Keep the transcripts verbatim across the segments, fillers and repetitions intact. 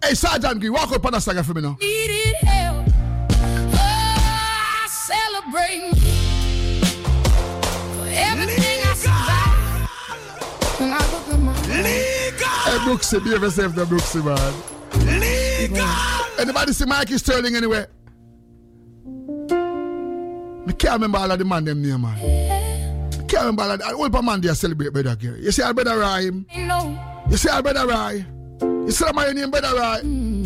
Hey, Sergeant Green, walk up on a saga for me now. Needed help. Oh, I celebrate for everything I survived. When I look at my Legal. Hey, Brooksy, be yourself, the Brooksy, man. Legal. Anybody see Mikey Sterling anywhere? I can't remember all of the man them name, man. I can't remember all of the old man they celebrate brother Gary. You see our brother Rhyme? No. You see our brother Rhyme? You see my name brother Rhyme?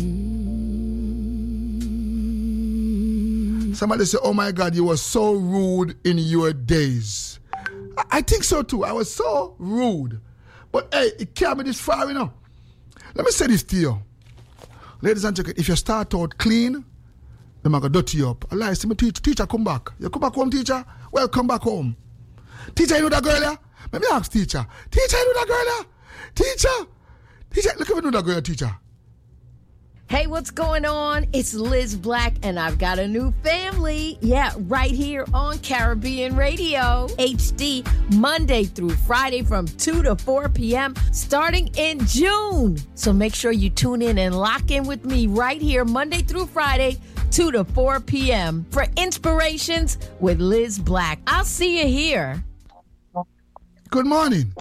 Mm. Somebody say, oh my God, you were so rude in your days. I, I think so too. I was so rude. But hey, it can't be this far, you know. Let me say this to you. Ladies and gentlemen, if you start out clean, then I'm going to dirty you up. Allah, see me teach, teacher, come back. You come back home, teacher? Well, come back home. Teacher, you know that girl there? Let me ask teacher. Teacher, you know that girl there? Teacher? Teacher, look at me know that girl, teacher. Hey, what's going on? It's Liz Black, and I've got a new family. Yeah, right here on Caribbean Radio. H D, Monday through Friday from two to four p.m., starting in June. So make sure you tune in and lock in with me right here, Monday through Friday, two to four p.m. for Inspirations with Liz Black. I'll see you here. Good morning.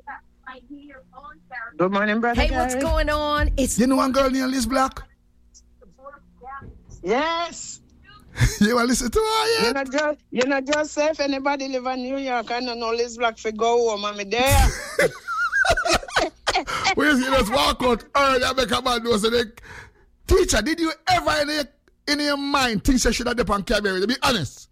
Good morning, brother. Hey, Gary. what's going on? It's You know one girl named Liz Black? Yes. You want to listen to her, yeah? You're not just, you're not just say if anybody live in New York, I don't know Liz Black for go home, I'm there. Where's you just walk out early and make a man know, so they, teacher, did you ever in your, in your mind think you should have done on Caribbean? To be honest.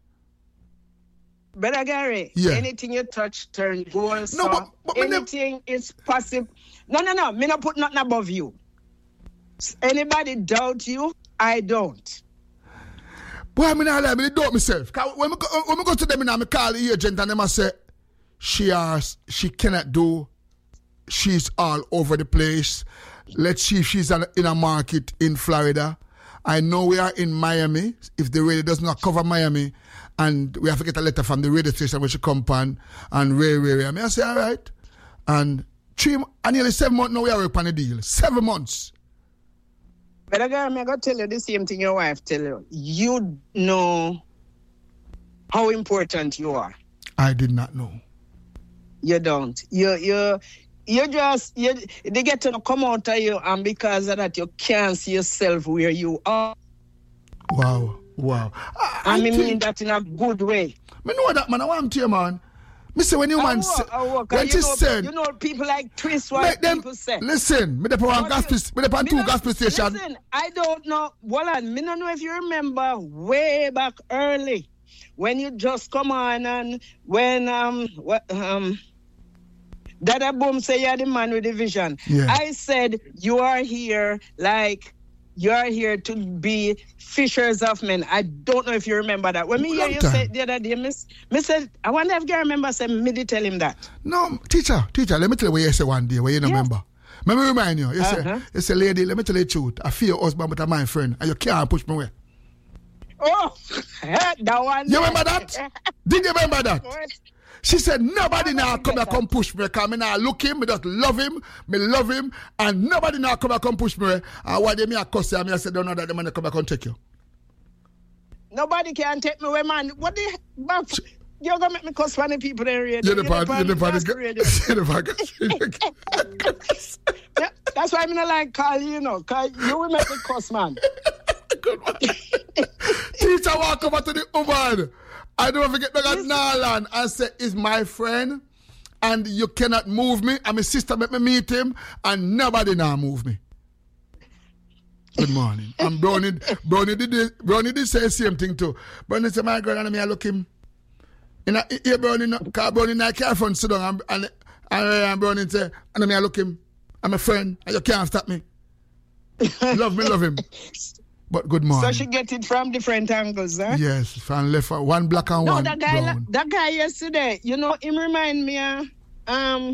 Brother Gary, Yeah. anything you touch turn gold. No, so but- but me anything is possible. No, no, no. Me not put nothing above you. Anybody doubt you, I don't. Boy, I mean, I lie, I doubt myself. 'Cause When I go, when I go to them, I call the agent and them I say, she has, she cannot do, she's all over the place. Let's see if she's in a market in Florida. I know we are in Miami. If the radio does not cover Miami, and we have to get a letter from the radio station where she come on, and Ray, Ray, Ray. I mean, I say, all right. And three, and nearly seven months now we are working on the deal. Seven months. Brother Gary, I'm going to tell you the same thing your wife tell you. You know how important you are. I did not know. You don't. You, you, you just, you, they get to come out of you, and because of that, you can't see yourself where you are. Wow, wow. I, I, I mean, think, mean that in a good way. I know that, man. I want to tell you, man. Me say when you man say, when you she know, said, you know people like twist what make them, people say. listen, me dey on What gas, you- st- me dey on Me two not- gas station. Listen, I don't know. Well, I me don't know if you remember way back early when you just come on and when um what um Dada Boom say you're the man with the vision. Yeah. I said you are here like you are here to be fishers of men. I don't know if you remember that. When me hear Long you time. say the other day, miss, me said, I wonder if you remember saying me did tell him that. No, teacher, teacher, let me tell you what you say one day, where you don't Yes. remember. Let me remind you. You Uh-huh. say, you say, lady, let me tell you the truth. I feel your husband, but I'm my friend, and you can't push me away. Oh, that one. You remember that? Did you remember that? She said, nobody now come here come push me, because me now look him, me just love him, me love him, and nobody now come here come push me. And why they me a cuss you, and me I said, don't know that the man come back and take you. Nobody can take me away, man. What the but you're gonna make me cuss funny people in radio. You're the part, you're the part, that's radio. you're the part. Yeah, that's why I'm not like call you, you know, cause you will make me cuss, man. Good man. Teacher walk over to the woman. I don't forget to get Nalan and say, is my friend, and you cannot move me. And my sister make me meet him, and nobody now move me. Good morning. And Brownie, Brownie did Brownie did say the same thing too. Brownie said, my girl, and me I look him. In a here Brownie, because Brownie not care for sit down, and and, and, and Brownie say, and me I look him. I'm a friend, and you can't stop me. Love me, love him. But good morning. So she get it from different angles, huh? Yes, from left, one black and No, one that guy, brown. that guy yesterday, you know, him remind me of um,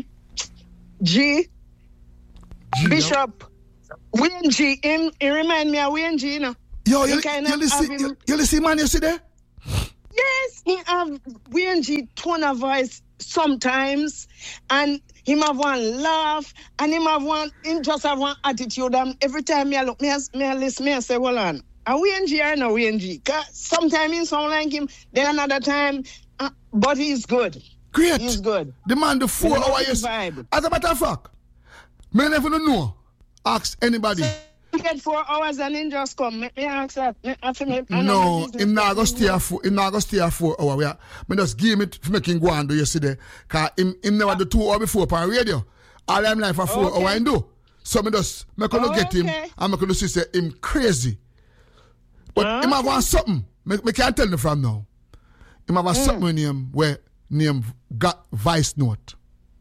G, G, Bishop, Wayne G. Him, he remind me of Wayne G, you know. Yo, He you, kind you, of listen, have you, him- you listen, man, yesterday? Yes, he have Wayne G tone of voice sometimes, and him have one laugh, and him have one, him just have one attitude. And every time me I look, me I, me I listen, me I say, well on, are we N G or no we N G? Cause sometimes he sound like him, then another time, uh, but he's good. Great. He's good. The man the four He hours. vibe. As a matter of fact, me never know. Ask anybody. So, he get four hours and then just come. Me, me ask that. Me, I feel me, I know No, the business him not that go he stay a four. Him not go stay a four hour. We are, me just give him it for making go and do yesterday. Cause him him never do two hour before on radio. All I'm like for four Okay. hour and do. So me just me gonna get him Okay. and me gonna see say him crazy. But him have one something. Me, me can't tell you from now. Him have a something in him where name got voice note.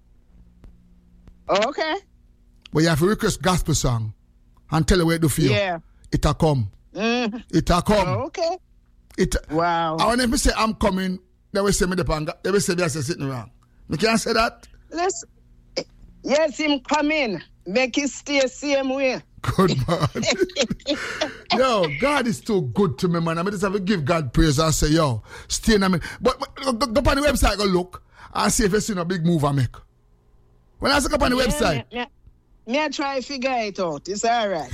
Okay. But you have to request gospel song and tell you where to feel. Yeah. It'll come. Mm. It'll come. Okay. It. Wow. I want them to say I'm coming. They will say me the pan. They will say they're sitting around. Me can't say that. Let's. Yes, him come in. Make it stay same way. Good man. Yo, God is too good to me, man. I mean, just have to give God praise and say, yo, stay in a minute. But, but go, go up on the website, go look and see if you see a big move I make. When I look up on the Yeah, website, Me, me, me I try to figure it out. It's all right.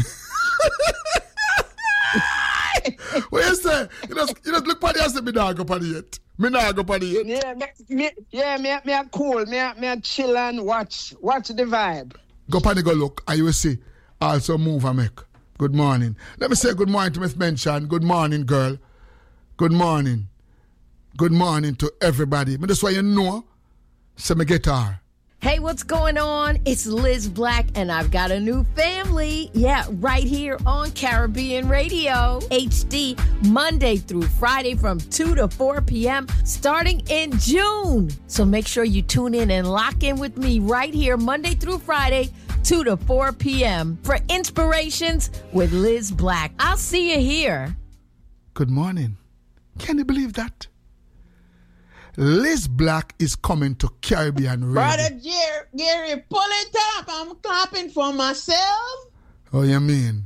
what you say? You just, you just look on the and say, me not go on the yet. Me not go on the yet. Yeah, me, me, yeah, me, me a cool. Me, a- me a chill and watch, watch the vibe. Go on the go look and you will see also move I make. Good morning. Let me say good morning to Miss Mention. Good morning, girl. Good morning. Good morning to everybody. Me just want you know, say me guitar. Hey, what's going on? It's Liz Black, and I've got a new family. Yeah, right here on Caribbean Radio. H D, Monday through Friday from two to four p.m., starting in June. So make sure you tune in and lock in with me right here, Monday through Friday, two to four p.m., for Inspirations with Liz Black. I'll see you here. Good morning. Can you believe that? Liz Black is coming to Caribbean Radio. Brother Jerry, Gary, pull it up. I'm clapping for myself. Oh, you mean?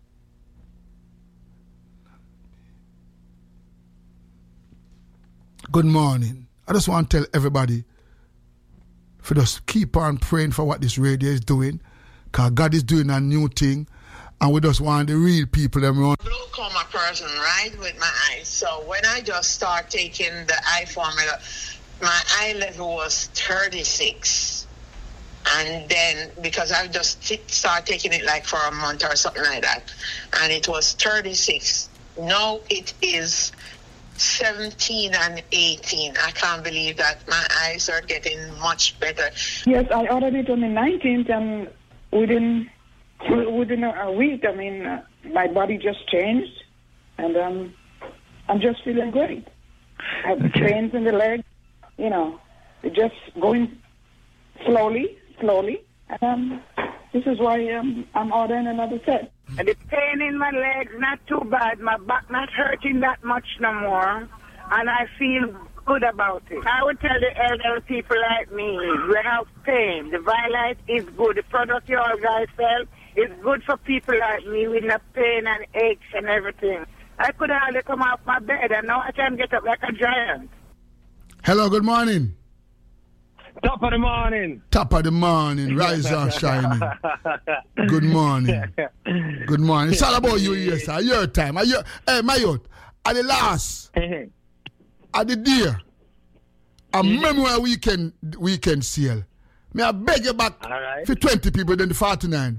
Good morning. I just want to tell everybody for just keep on praying for what this radio is doing, because God is doing a new thing, and we just want the real people them run. Glaucoma person, right, with my eyes. So when I just start taking the eye formula, my eye level was thirty-six. And then, because I just t- started taking it like for a month or something like that, and it was thirty-six. Now it is seventeen and eighteen. I can't believe that my eyes are getting much better. Yes, I ordered it on the nineteenth, and within within a week, I mean, uh, my body just changed, and um, I'm just feeling great. I have pains in the leg, you know, just going slowly, slowly. And um, this is why um, I'm ordering another set. And the pain in my legs not too bad. My back not hurting that much no more. And I feel good about it. I would tell the elderly people like me, we have pain. The Violite is good. The product you all guys sell is good for people like me with no pain and aches and everything. I could hardly come off my bed, and now I can get up like a giant. Hello, good morning. Top of the morning. Top of the morning, rise and shining. Good morning. Good morning. It's all about you, yes, sir. Your time. Your, hey, my youth, at the last, at the dear, a memoir weekend weekend sale. May I beg you back right. for twenty people, then the forty-nine.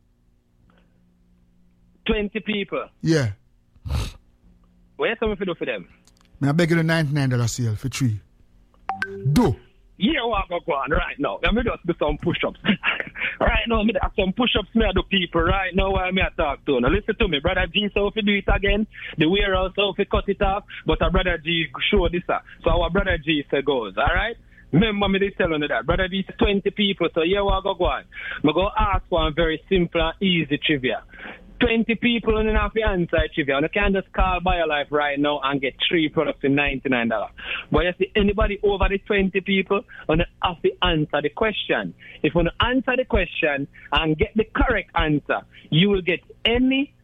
twenty people. Yeah. What you to do for them? May I beg you the ninety-nine dollars sale for three. Do. Yeah, what go go on right now. Let me just do some push-ups. right now, me do some push-ups me I do people right now while me I talk to. Now listen to me, Brother G, so if you do it again, the warehouse, so if you cut it off, but our Brother G show this. Uh. So our Brother G say goes, all right? Remember me they telling you that. Brother G is twenty people, so yeah, what go go on. Me go ask for a very simple and easy trivia. twenty people and have to answer trivia. And you can just call BioLife right now and get three products for ninety-nine dollars. But you see, anybody over the twenty people, and you have to answer the question. If you answer the question and get the correct answer, you will get any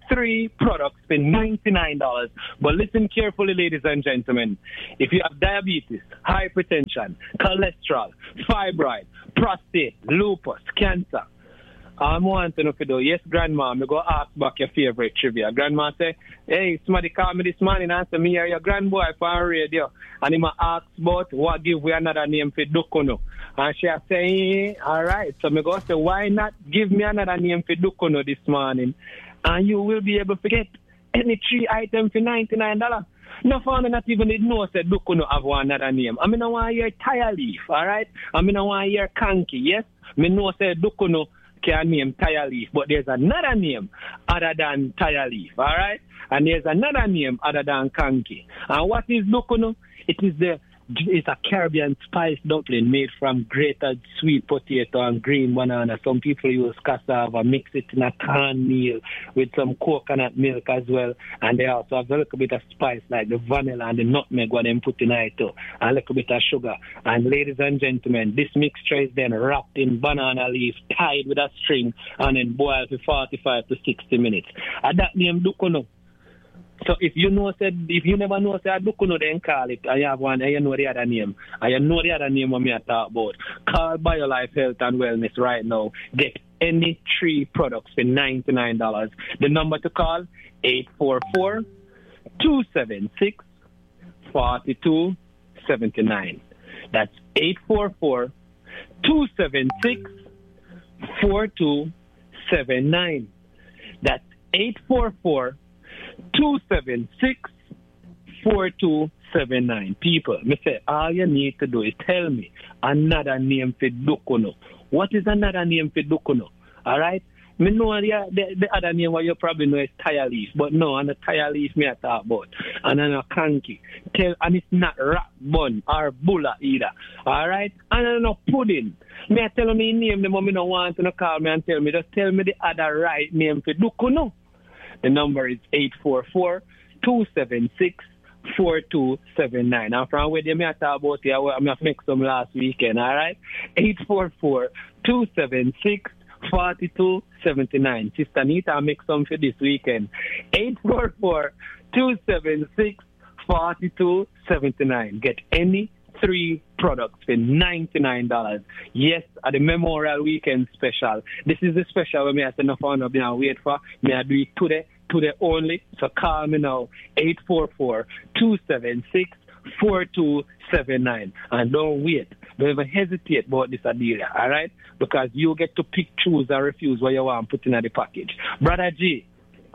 three products for ninety-nine dollars. But listen carefully, ladies and gentlemen. If you have diabetes, hypertension, cholesterol, fibroid, prostate, lupus, cancer, I'm wanting to know if you do. Yes, Grandma, I'm going to ask back your favorite trivia. Grandma say, hey, somebody call me this morning and say, me or your grandboy for radio. And he might ask about what give we another name for Dukuno. And she say, all right. So I'm going to say, why not give me another name for Dukuno this morning? And you will be able to get any three items for ninety-nine dollars. No founder not even did know said Dukuno have one another name. I mean, I want to hear Tire Leaf, all right? I mean, I want to hear Kanki, yes? I know said Dukuno can name Tire Leaf, but there's another name other than Tire Leaf, all right? And there's another name other than Kanki. And what is Dukuno? It is the it's a Caribbean spice dumpling made from grated sweet potato and green banana. Some people use cassava, mix it in a cornmeal with some coconut milk as well. And they also have a little bit of spice like the vanilla and the nutmeg what they put in it too. And a little bit of sugar. And ladies and gentlemen, this mixture is then wrapped in banana leaf, tied with a string, and then boiled for forty-five to sixty minutes. And that name Dukuno. So if you know said if you never know said Dukuno, then call it. I have one and you know the other name. And you know the other name what me I talk about. Call BioLife Health and Wellness right now. Get any three products for ninety-nine dollars. The number to call eight four four, two seven six, four two seven nine. That's eight four four, two seven six, four two seven nine. That's eight four four, two seven six, four two seven nine. People, me say, all you need to do is tell me another name for Dukuno. What is another name for Dukuno? All right? Me know the, the, the other name what you probably know is Tire Leaf, but no, and the Tire Leaf me I talk about. And then a Kanki. Tell, and it's not rat bun or bulla either. All right? And then no pudding. Me I tell me name the mom me no want to call me and tell me. Just tell me the other right name for Dukuno. The number is eight four four, two seven six, four two seven nine. And from where they may talk about it, I may have make some last weekend, all right? eight four four, two seven six, four two seven nine. Sister Nita, I'll make some for this weekend. eight four four, two seven six, four two seven nine. Get any three products for ninety-nine dollars. Yes, at the Memorial Weekend special. This is the special when me I say no phone up now wait for. Me I do it today, today only. So call me now, eight four four, two seven six, four two seven nine. And don't wait. Don't even hesitate about this idea, all right? Because you get to pick, choose, or refuse what you want to put in the package. Brother G,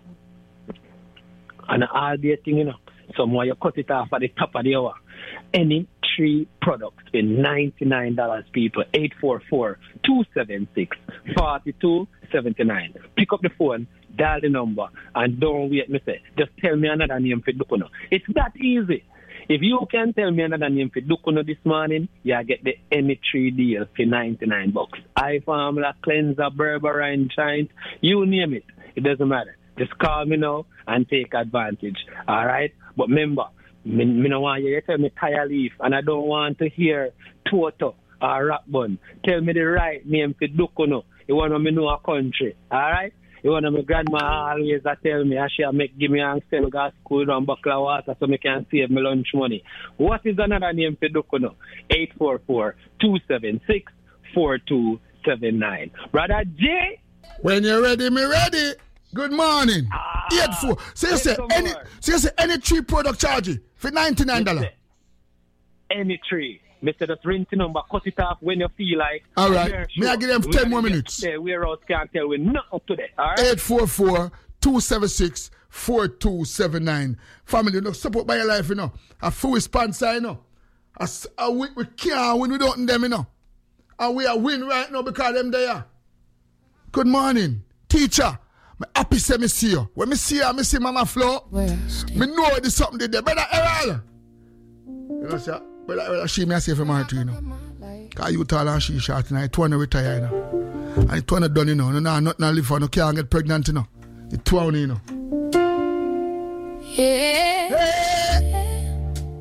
and all day thing, you know, somewhere you cut it off at the top of the hour. Any three products in ninety-nine dollars, people. eight four four, two seven six, four two seven nine. Pick up the phone, dial the number, and don't wait, me say, just tell me another name for Dukuno. It's that easy. If you can tell me another name for Dukuno this morning, you get the any three deal for ninety-nine bucks. iFormula, Cleanser, Berberine, Giant, you name it. It doesn't matter. Just call me now and take advantage. All right? But remember, me, me no want you to tell me Tire Leaf, and I don't want to hear Toto or Rockbun. Tell me the right name for Dukuno. You want me know a country. All right? You want my grandma always a tell me, I shall make give me a sell gas school and buckle of water so I can save my lunch money. What is another name for Dukuno? eight four four, two seven six, four two seven nine. Brother J. When you're ready, me ready. Good morning. Ah, Eight four. So you say any so you say any three product charge you for ninety-nine dollars. Any three. Mister Just ring the number, cut it off when you feel like. All right. May I give them we ten more minutes? Yeah, we're out, can't tell we not up to that. All right. eight four four, two seven six, four two seven nine. Family, you know, support by your life, you know. A full sponsor, you know. A, a, we, we can't win without them, you know. And we are win right now because them there. Good morning, teacher. Me happy say me see you. When me see you, me see Mama Flo. Me know there's something there. Brother Errol. You know, sir. Brother Errol, she me say for my you know. Because you tall and she short, and I twenty retire, you know. And it twenty done, you know. No, no, nothing to live for. No can't get pregnant, you know. It twenty, you know. Yeah. Hey.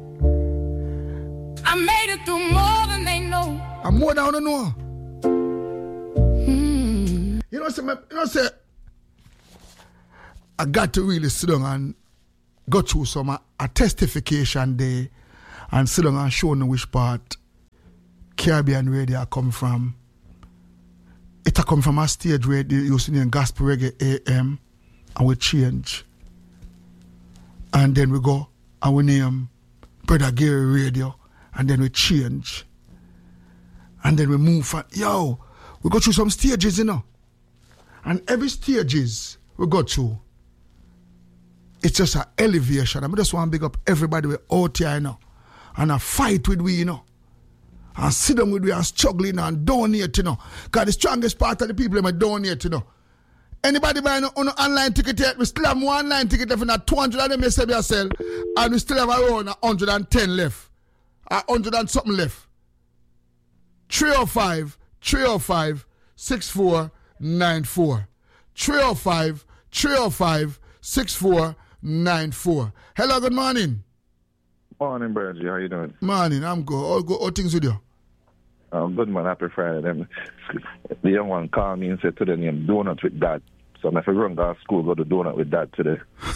I made it through more than they know. I'm more than they know. Mm. You know, say, you know, say, I got to really sit down and go through some uh, a testification day and sit down and show them which part Caribbean radio come from. It come from a stage where they used to name Gospel Reggae A M, and we change. And then we go and we name Brother Gary Radio, and then we change. And then we move from, yo, we go through some stages, you know. And every stages we go through, it's just an elevation. I just want to big up everybody with out here, you know, and a fight with we, you know. And sit down with we and struggling and donate, you know. Because the strongest part of the people are donate, you know. Anybody buying an online ticket yet? We still have one online ticket left, and two hundred of them you say we sell, and we still have around one hundred ten left. one hundred and something left. three oh five, three oh five, six four nine four. three oh five, three oh five, six four nine four. Hello, good morning. Morning, Bergie. How you doing? Morning, I'm good. All good. All things with you? Um, good, man. Happy Friday. Them, the young one called me and said today name donut with dad. So I'm if I run to school, go to donut with dad today.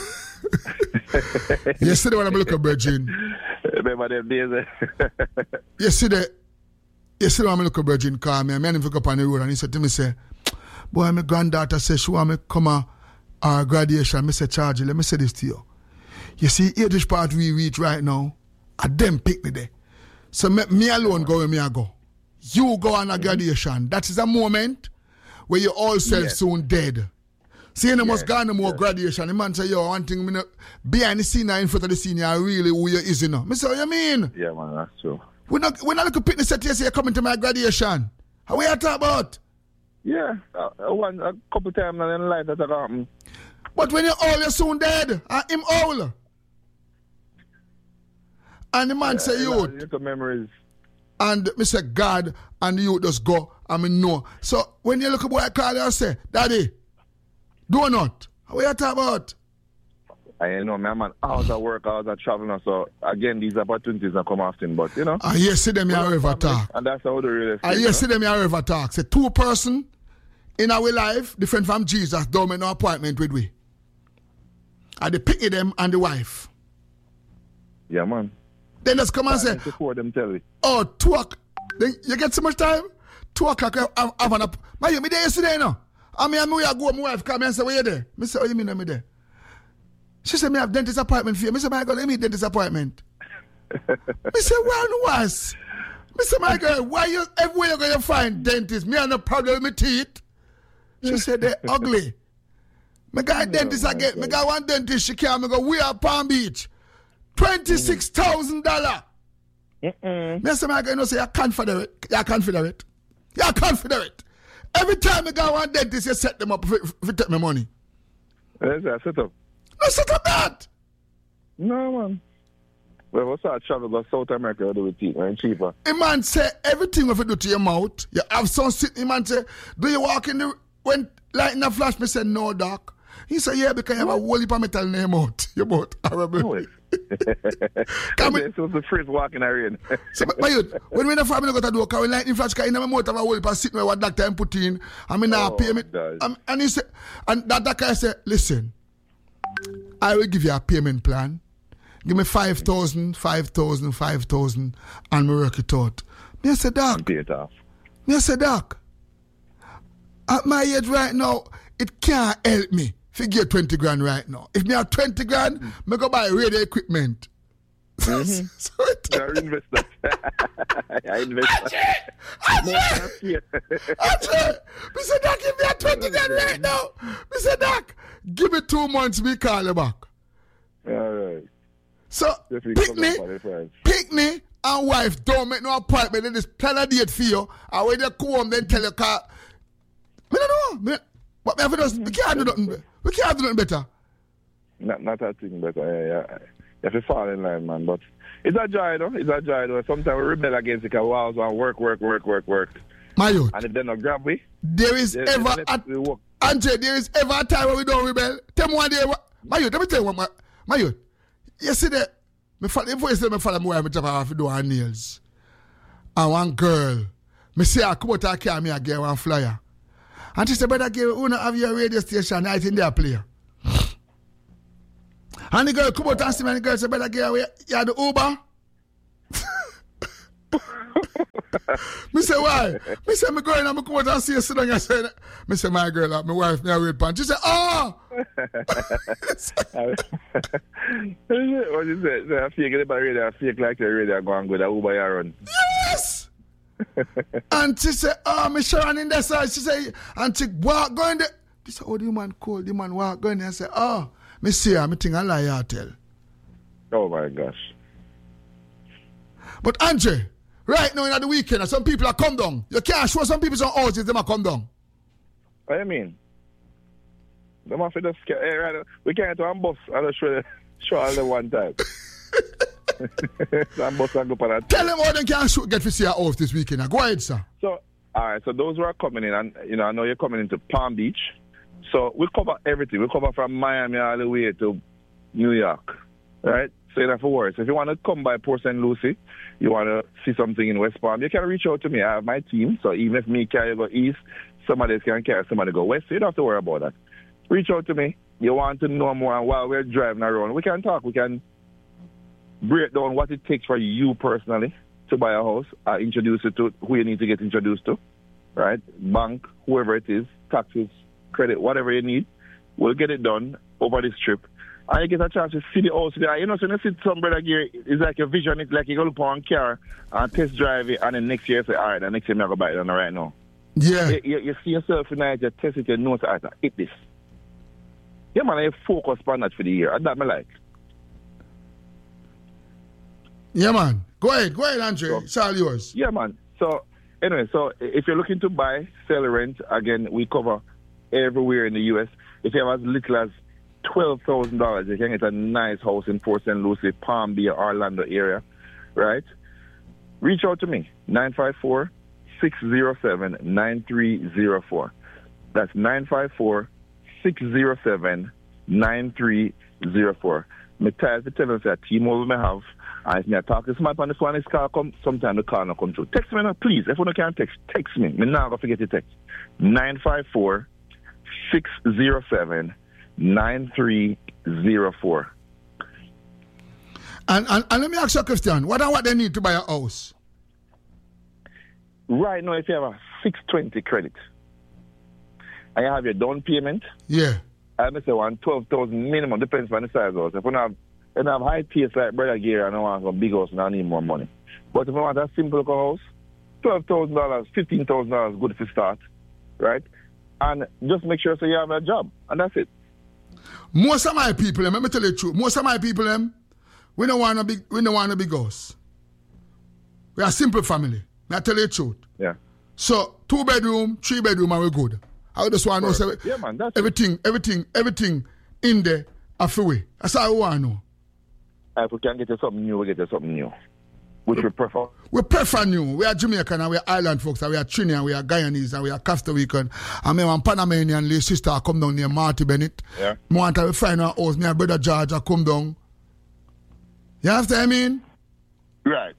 Yesterday when I'm looking at Virgin. Remember them days? Eh? Yesterday, yesterday when I'm looking at Virgin called me, and I him up on the road and he said to me, say, boy, my granddaughter said she want me to come to our graduation. I said, Charlie, let me say this to you. You see, age part we reach right now, I them pick me there. So me, me alone go where me I go. You go on a graduation. That is a moment where you all self yes. soon dead. See, you know, yes. must go on no more yes. graduation. The man say, yo, one thing, me know, behind the scene in front of the scene, you really who you is, you know. Me say, what you mean? Yeah, man, that's true. We're not, we're not looking at picnic set here, say you're coming to my graduation. How we are talking about? Yeah, uh, one, a couple times in life that happened. But when you're old, you're soon dead. And him old. And the man yeah, say, youth. Little memories. And me say, God, and you just go, and me know. So, when you look at boy, I call you and say, Daddy, do not. What are you talking about? I know, man, man, hours at work, hours at traveling, so, again, these opportunities don't come often, but, you know. I hear see them here ever talk. And that's how they really I hear see them here ever talk. Say, two person in our life, different from Jesus, don't make no appointment with we. And they pick them and the wife. Yeah, man. Then just come and say, before them tell you. Oh, two o'clock. Then you get so much time? Two o'clock, I have an up. My, you me there yesterday, no? I mean, I'm going to go, my wife come and say, where you there? I say, what you mean I'm there? She said, me have dentist appointment for you. I say, my girl, let me dentist appointment. I say, why no was? I say, my girl, why you, everywhere you're going to find dentist? Me have no problem with my teeth. She said, they're ugly. Me got a dentist again. Me got one dentist, she came, me go, we are Palm Beach. twenty-six thousand dollars. Mm-mm. Me say, my girl, you know, say, you're confederate. You're confederate. You're confederate. Every time you go one dentist, you set them up if you take my money. Where's that set up? No, set up that. No, man. Well, what's that travel to South America do with teeth, right? Cheaper. A man say, everything if you do to your mouth, you have some sitting, man say, do you walk in the, when light in the flash, me say, no, doc. He said, yeah, because you have a whole heap of metal in your mouth. Your mouth, horrible. No, Come in. So the first walking area. So, my youth, when we in the family go to do, because we lightning flash, because in my mouth have a whole heap of sitting where what doctor and put in, I mean, now pay me. Um, and he said, and that doctor said, listen, I will give you a payment plan. Give me five thousand, five thousand, five thousand, and we work it out. Me I said, doc. Pay it off. Me I said, doc. At my age right now, it can't help me. Figure twenty grand right now. If me have twenty grand, mm. me go buy radio equipment. Mm-hmm. so it, I invest that. I invest that. Achoo! Achoo! Me say, Doc, if me have twenty grand right now, me say, Doc, give me two months, me call you back. All right. So, pick me, pick me, and wife, don't make no appointment, then just plan a date for you, and when you come home, then tell your car, me don't know, me, but me have to just, we can't do nothing, we can't do nothing better. Not, not a thing better, yeah, yeah. You have to fall in line, man, but it's a joy, though, it's a joy, though. Sometimes we rebel against it, because we always want to work, work, work, work, work. My youth. And if they not grab me, there is they, ever, they a, Andre, there is ever a time when we don't rebel. Tell me one day, my youth, let me tell you one, my, my youth. You see that? Me follow, before you say me follow my wife, me drop her off to do her nails. And one girl, me say I come out and carry me and get one flyer. And she said, brother, Gary, who not have your radio station? I think they are player. And the girl come out and see me and the girl say, better get away. You had the Uber? Me say, why? Me say, me going and me come out and see you sit down and say, me say, my girl, my wife, me a wait pan. She say, oh! What you say? Say, I fake it by radio, I fake like the radio go and go, the Uber you run. Yes! And she say, oh, me Sharon in the side. She say, and she walk going there. This is how the man called. The man walk going there and say, oh, me see her, me think I lie I tell. Oh my gosh. But Andre, right now in the weekend, some people are come down. You can't show some people some houses, them are come down. What do you mean? Them have to just get, hey, right, we can't do a bus and just show, show all them one time. Some bus and go for that. Tell them how they can show, get to see our house this weekend. Go ahead, sir. So, all right, so those who are coming in, and you know, I know you're coming into Palm Beach. So we cover everything. We cover from Miami all the way to New York, right? So you don't have to worry. So if you want to come by Port Saint Lucie, you want to see something in West Palm, you can reach out to me. I have my team. So even if me carry go east, somebody can carry somebody go west. So you don't have to worry about that. Reach out to me. You want to know more, and while we're driving around, we can talk. We can break down what it takes for you personally to buy a house. I introduce you to who you need to get introduced to, right? Bank, whoever it is, taxes, credit, whatever you need. We'll get it done over this trip. And you get a chance to see the house. You know, so when you see some brother gear, it's like a vision. It's like you go look on car and test drive it, and then next year you say, all right, the next year I'm going to buy it on right now. Yeah. You, you, you see yourself in there, you test it, you know, so I hit this. Yeah, man, I focus on that for the year. And that I like. Yeah, man. Go ahead. Go ahead, Andre. So, it's all yours. Yeah, man. So, anyway, so if you're looking to buy, sell, rent, again, we cover everywhere in the U S. If you have as little as twelve thousand dollars, you can get a nice house in Port Saint Lucie, Palm Beach, Orlando area, right? Reach out to me, nine five four, six zero seven, nine three zero four. That's nine five four, six zero seven, nine three zero four. Me tired to tell us that T-Mobile may have, and if me talk to somebody on the phone, this car come, sometimes the car not come through. Text me now, please. If you can't text, text me. Me now go forget to text. nine five four, six zero seven, nine three zero four. And, and and let me ask you a question. What are what they need to buy a house? Right now, if you have a six twenty credit, and you have your down payment, yeah, I may say one twelve thousand minimum, depends on the size of the house. If you don't have, you don't have high pace like Brother Gear, I don't want a big house and I need more money. But if you want a simple house, twelve thousand dollars, fifteen thousand dollars good to start, right? And just make sure so you have a job, and that's it. Most of my people, let me tell you the truth, most of my people, them, we don't want a big, we don't want a big house. We are a simple family. I tell you the truth. Yeah. So two bedroom, three bedroom, and we're good. I just want to know so yeah, man, that's everything, everything, everything in there are free. That's all I want to know. If we can get you something new, we get you something new. Which we prefer? We prefer new. We are Jamaican and we are island folks, and we are Trini and we are Guyanese and we are Costa Rican. And me one Panamanian little sister come down near Marty Bennett. Yeah. Me want to find her house. Me and brother George I come down. You understand what I mean? Right.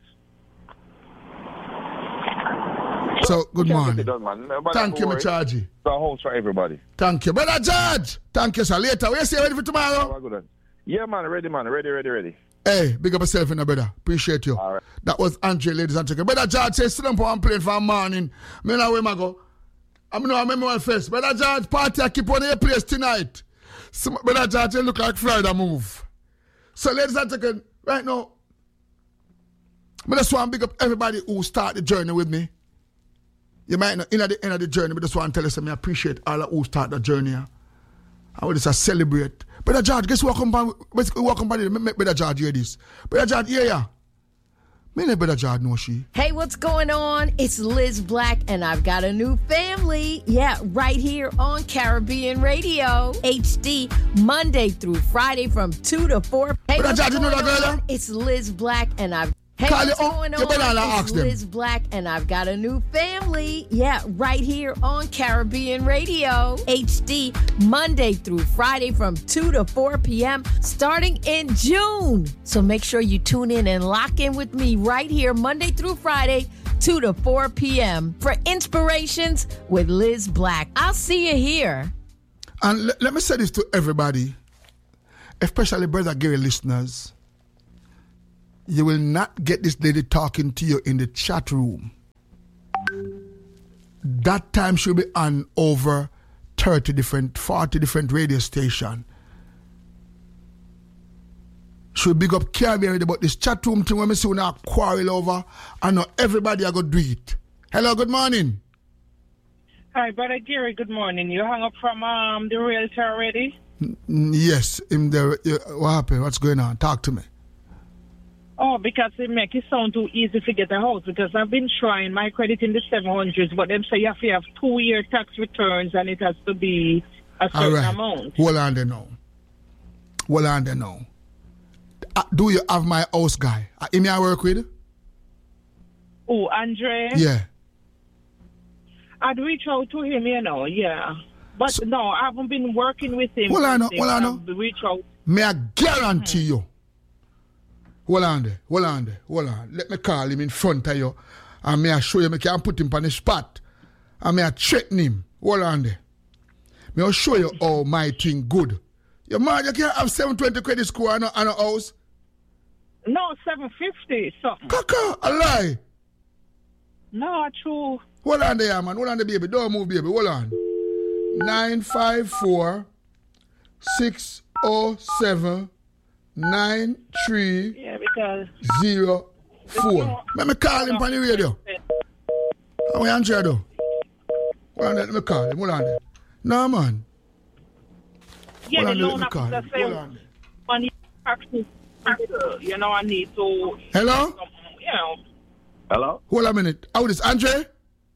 So, good morning. Done, man. Thank you, my charge. It's a house for everybody. Thank you. Brother George. Thank you, sir. Later. Where you say ready for tomorrow? Good. Yeah, man. Ready, man. Ready, ready, ready. Hey, big up yourself, in the brother. Appreciate you. All right. That was Andre, ladies and gentlemen. Brother George says, sit down for one plane for a morning. Me know where I go. I know I remember one first. Brother George, party I keep on your place tonight. So, Brother George, you look like Friday move. So, ladies and gentlemen, right now, I just want to big up everybody who start the journey with me. You might not in at the end of the journey, but just want to tell you something. I appreciate all of who start the journey. I would just celebrate. Brother George, guess what company? What company? Make Brother George hear this. Brother George, yeah, yeah. Me and Brother George know she. Hey, what's going on? It's Liz Black, and I've got a new family. Yeah, right here on Caribbean Radio, H D, Monday through Friday from two to four. Hey, Brother George, you know that girl? It's Liz Black, and I've Hey, Call what's you going on? on? It's Liz Black, and I've got a new family. Yeah, right here on Caribbean Radio, H D, Monday through Friday from two to four p.m., starting in June. So make sure you tune in and lock in with me right here, Monday through Friday, two to four p.m., for Inspirations with Liz Black. I'll see you here. And l- let me say this to everybody. especially Brother Gary listeners, you will not get this lady talking to you in the chat room. That time she'll be on over thirty different, forty different radio stations. She'll big up Caribbean about this chat room thing when we see we now quarrel over. I know everybody are going to do it. Hello, good morning. Hi, Brother Gary, good morning. You hung up from um, the realtor already? N- yes. In the, uh, what happened? What's going on? Talk to me. Oh, because it make it sound too easy to get a house. Because I've been trying my credit in the seven hundreds, but them say you have to have two-year tax returns and it has to be a certain All right. amount. Hold on there now. Hold on there now. Uh, do you have my house guy? Uh, him I work with? Oh, Andre? Yeah. I'd reach out to him, you know, yeah. But So- no, I haven't been working with him. Hold on now, since hold on I've reach out. May I guarantee you? Hold on there, hold on there, hold on. Let me call him in front of you. And may I show you, me can put him on the spot. And may I threaten him. Hold on there. May I show you how my thing good. Your man, you can't have seven twenty credit score and a, and a house. No, seven fifty something. Kaka, a lie. No, true. Hold on there, man. Hold on there, baby. Don't move, baby. Hold on. nine five four, six oh seven, nine three Yeah, because... zero four. Let me call him on the radio. How are you, Andrea, though? Hold on there. Let me call him. Hold on there. No, man. Yeah, Hold the on there. loan Let me call officer him. say Hold on there. money taxes, uh, you know, I need to... Hello? You know... Hello? Hold a minute. How is Andre?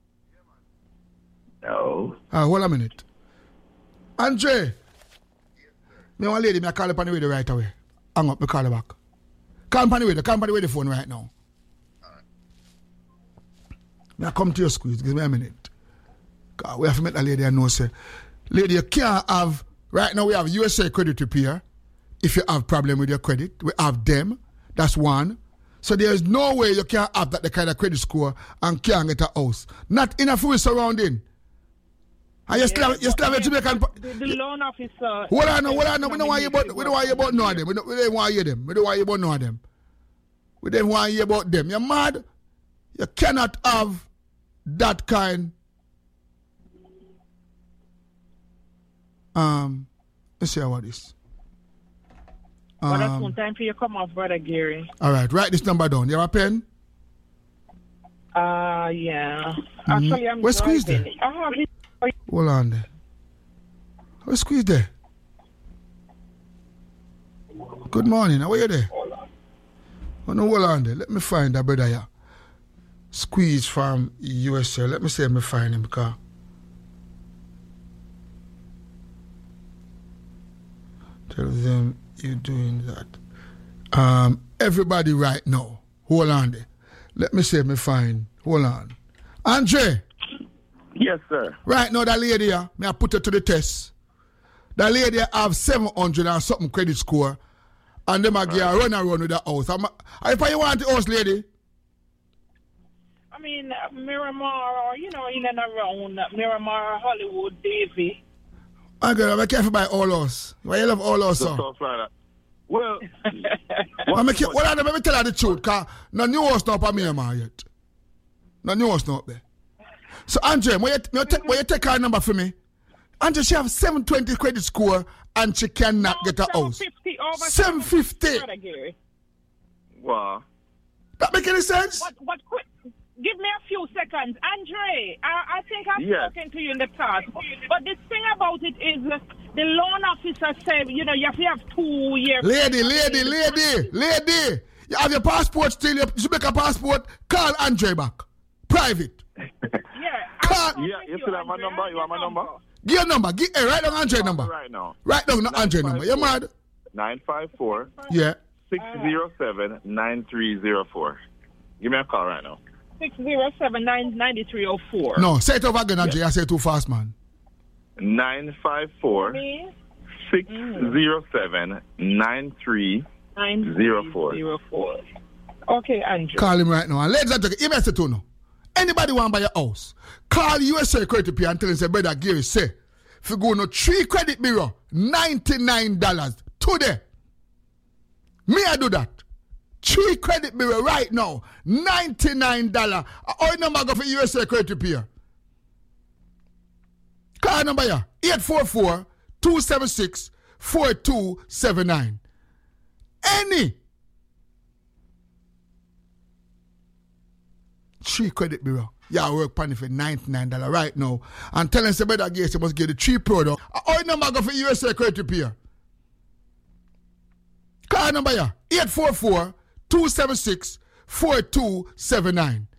No. Ah, hold a minute. Andre. Me one lady, me I call up on the radio right away. Hang up, me call her back. Call him on the radio, call him on the radio phone right now. Me I come to your squeeze, give me a minute. Cause we have to make that lady know, say, lady, you can't have, right now we have U S A credit repair. If you have problem with your credit, we have them. That's one. So there's no way you can have that the kind of credit score and can't get a house. Not in a full surrounding. And you still have, you still have a Jamaican... The, the loan officer... Hold on, hold on, we don't want you about, we don't want you about none of them. We don't, we don't want to hear them. We don't want you about none of them. We don't want to hear about them. You're mad? You cannot have that kind... Um, let's see what this. Well, that's Um, one time for you come off, Brother Gary. all right, write this number down. You have a pen? Uh, yeah. Actually, I'm Where's Squeeze driving. I have it. Hold on there. Where's Squeeze there? Good morning. How are you there? Oh, no, hold on there. Let me find that brother here. Squeeze from U S A. Let me see if I find him because... Tell them you're doing that. Um, everybody right now. Hold on there. Let me see if I find... Hold on. Andre! Yes, sir. Right now, that lady here, may I put her to the test. That lady have seven hundred and something credit score, and them right. Give her run around with the house. I'm, if you want the house, lady? I mean, uh, Miramar, or, you know, in and around uh, Miramar, Hollywood, Davie. I'm going to be careful by all us. Why you love all us, sir? Well, well, make it, well, let me tell her the truth, because no new house not up Miramar yet. No new house not up there. So, Andre, when you, when you, take, when you take her number for me, Andre, she have seven twenty credit score and she cannot No, get a house. seven fifty over seven fifty. wow. That make any sense? But, but quick, give me a few seconds. Andre, I, I think I've yes. spoken to you in the past. But the thing about it is uh, the loan officer said, you know, you have to have two years. Lady, lady, lady, lady. You have your passport still, you should make a passport. Call Andre back. Private. Yeah. Call. Yeah, you still have my number? You have my number? Give your number. Give, hey, write down Andre number. Right now. Write down the Andre number. You mad? nine five four Yeah. six oh seven nine three oh four. Give me a call right now. six oh seven nine nine three oh four. No, say it over again, Andre. I say it too fast, man. nine five four six oh seven nine three oh four. Okay, Andre. Call him right now. And ladies and gentlemen, he messed it to no. Anybody want to buy your house, call U S A Credit Bureau and tell him, say, brother Gary, say, if you go no three credit bureau, ninety-nine dollars today. Me, I do that. Three credit bureau right now, ninety-nine dollars. All number go for U S A Credit Repair. Call number ya, eight four four, two seven six, four two seven nine. Any. Three credit bureau. Yeah, work pan for ninety-nine dollars right now. And tell them say better guess you must get the cheap product. All number go for U S A Credit Repair. Call number ya, eight four four, two seven six, four two seven nine.